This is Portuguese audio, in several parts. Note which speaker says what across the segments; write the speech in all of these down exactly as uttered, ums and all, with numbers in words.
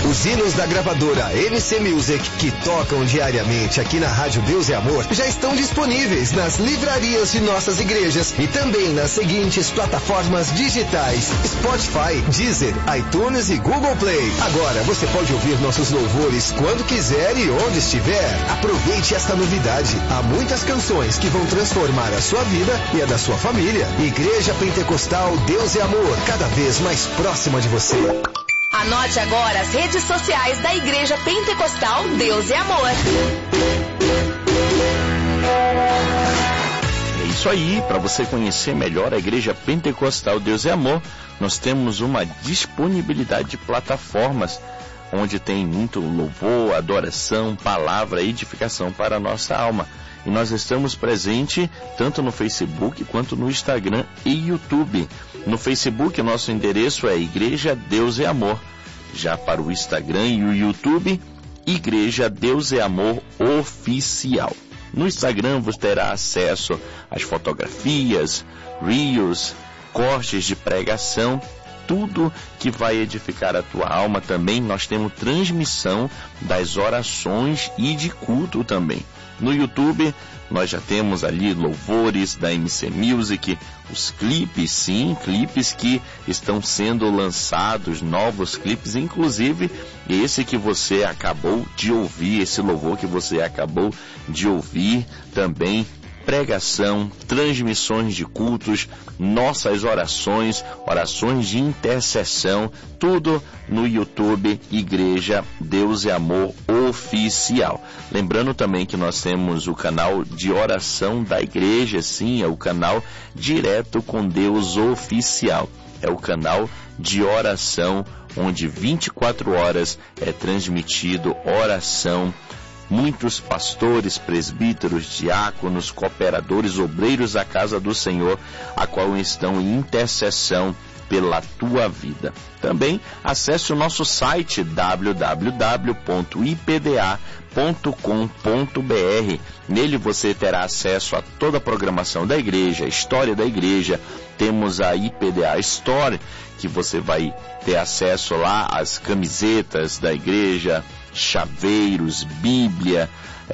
Speaker 1: Os hinos da gravadora M C Music, que tocam diariamente aqui na Rádio Deus é Amor, já estão disponíveis nas livrarias de nossas igrejas e também nas seguintes plataformas digitais: Spotify, Deezer, iTunes e Google Play. Agora você pode ouvir nossos louvores quando quiser e onde estiver. Aproveite esta novidade. Há muitas canções que vão transformar a sua vida e a da sua família. Igreja Pentecostal Deus é Amor, cada vez mais próxima de você.
Speaker 2: Anote agora as redes sociais da Igreja Pentecostal Deus é Amor.
Speaker 3: É isso aí, para você conhecer melhor a Igreja Pentecostal Deus é Amor, nós temos uma disponibilidade de plataformas onde tem muito louvor, adoração, palavra, edificação para a nossa alma. E nós estamos presentes tanto no Facebook quanto no Instagram e YouTube. No Facebook, nosso endereço é Igreja Deus é Amor. Já para o Instagram e o YouTube, Igreja Deus é Amor Oficial. No Instagram você terá acesso às fotografias, reels, cortes de pregação, tudo que vai edificar a tua alma. Também nós temos transmissão das orações e de culto também. No YouTube, nós já temos ali louvores da M C Music, os clipes, sim, clipes que estão sendo lançados, novos clipes, inclusive esse que você acabou de ouvir, esse louvor que você acabou de ouvir também. Pregação, transmissões de cultos, nossas orações, orações de intercessão, tudo no YouTube Igreja Deus é Amor Oficial. Lembrando também que nós temos o canal de oração da igreja, sim, é o canal Direto com Deus Oficial. É o canal de oração onde vinte e quatro horas é transmitido oração. Muitos pastores, presbíteros, diáconos, cooperadores, obreiros da casa do Senhor, a qual estão em intercessão pela tua vida. Também acesse o nosso site w w w ponto i p d a ponto com ponto b r. Nele você terá acesso a toda a programação da igreja, a história da igreja. Temos a I P D A Store, que você vai ter acesso lá às camisetas da igreja, chaveiros, Bíblia,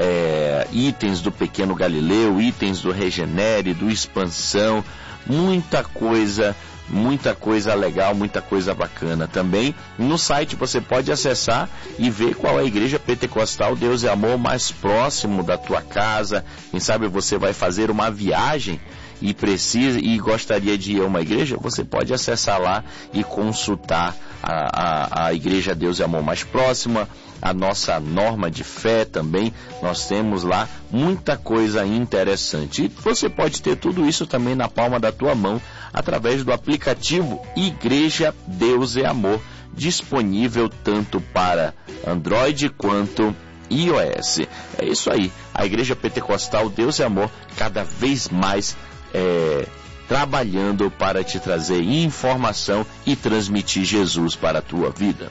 Speaker 3: é, itens do Pequeno Galileu, itens do Regenere, do Expansão, muita coisa, muita coisa legal, muita coisa bacana. Também no site você pode acessar e ver qual é a Igreja Pentecostal Deus é Amor mais próximo da tua casa. Quem sabe você vai fazer uma viagem e precisa e gostaria de ir a uma igreja, você pode acessar lá e consultar a, a, a Igreja Deus é Amor mais próxima, a nossa norma de fé também. Nós temos lá muita coisa interessante. E você pode ter tudo isso também na palma da tua mão, através do aplicativo Igreja Deus é Amor, disponível tanto para Android quanto iOS. É isso aí, a Igreja Pentecostal Deus é Amor, cada vez mais é, trabalhando para te trazer informação e transmitir Jesus para a tua vida.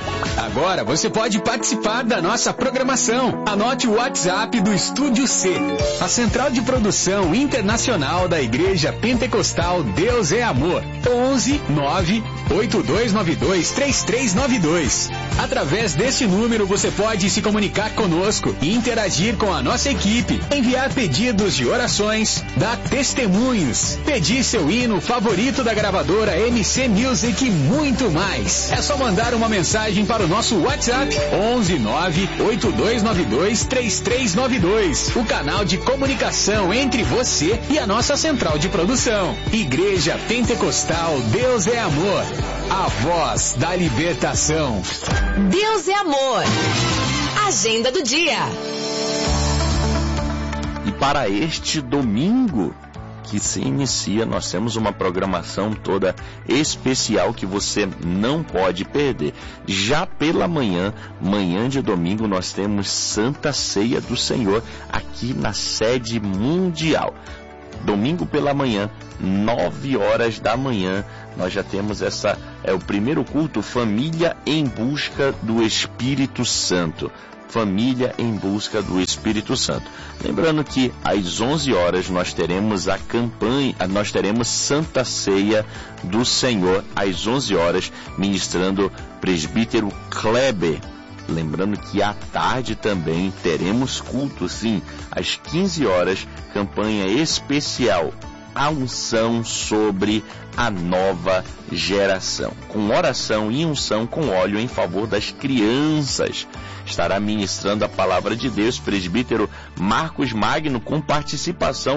Speaker 4: Agora você pode participar da nossa programação. Anote o WhatsApp do Estúdio C, a central de produção internacional da Igreja Pentecostal Deus é Amor. onze nove oito dois nove dois três três nove dois. Através desse número você pode se comunicar conosco e interagir com a nossa equipe, enviar pedidos de orações, dar testemunhos, pedir seu hino favorito da gravadora M C Music e muito mais. É só mandar uma mensagem para o nosso WhatsApp onze nove oito dois nove dois três três nove dois, o canal de comunicação entre você e a nossa central de produção. Igreja Pentecostal Deus é Amor, a voz da libertação.
Speaker 2: Deus é Amor. Agenda do dia.
Speaker 3: E para este domingo que se inicia, nós temos uma programação toda especial que você não pode perder. Já pela manhã, manhã de domingo, nós temos Santa Ceia do Senhor aqui na sede mundial. Domingo pela manhã, nove horas da manhã, nós já temos essa, é o primeiro culto, Família em Busca do Espírito Santo. Família em Busca do Espírito Santo. Lembrando que às onze horas nós teremos a campanha, nós teremos Santa Ceia do Senhor às onze horas, ministrando presbítero Kleber. Lembrando que à tarde também teremos culto, sim, às quinze horas, campanha especial, a unção sobre a nova geração, com oração e unção com óleo em favor das crianças. Estará ministrando a palavra de Deus presbítero Marcos Magno, com participação